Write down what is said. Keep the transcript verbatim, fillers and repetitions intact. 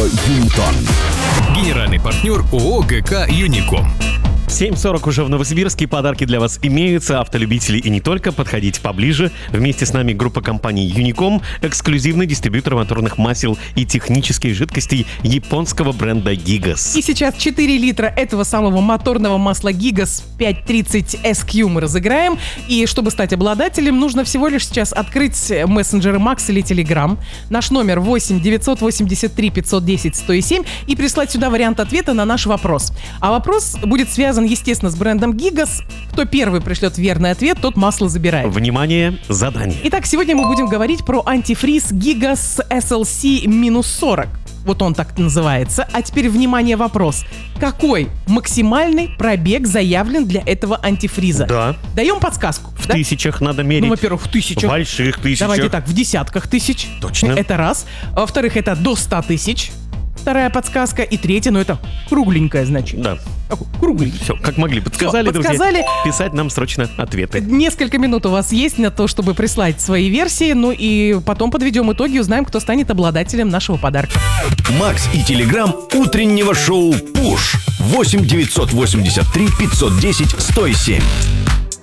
Юнитон. Генеральный партнер ООО ГК «Юником». семь сорок уже в Новосибирске. Подарки для вас имеются. Автолюбители и не только. Подходите поближе. Вместе с нами группа компаний Юником, эксклюзивный дистрибьютор моторных масел и технических жидкостей японского бренда Гигас. И сейчас четыре литра этого самого моторного масла Гигас пятьсот тридцать эс кью мы разыграем. И чтобы стать обладателем, нужно всего лишь сейчас открыть мессенджеры Макс или Телеграм. Наш номер восемь девятьсот восемьдесят три пятьсот десять сто семь и прислать сюда вариант ответа на наш вопрос. А вопрос будет связан, естественно, с брендом Гигас. Кто первый пришлет верный ответ, тот масло забирает. Внимание, задание. Итак, сегодня мы будем говорить про антифриз Гигас эс эл си сорок. Вот он так называется. А теперь, внимание, вопрос. Какой максимальный пробег заявлен для этого антифриза? Да. Даем подсказку. В да? тысячах надо мерить. Ну, во-первых, в тысячах. В больших тысячах. Давайте так, в десятках тысяч. Точно. Это раз. Во-вторых, это до ста тысяч. Вторая подсказка. И третья, ну это кругленькое значение. Да. Кругленькое. Все, как могли. Подсказали, Всё, подсказали. друзья. Писать нам срочно ответы. Несколько минут у вас есть на то, чтобы прислать свои версии. Ну и потом подведем итоги и узнаем, кто станет обладателем нашего подарка. Макс и Телеграм утреннего шоу «Пуш». восемь девятьсот восемьдесят три пятьсот десять сто семь.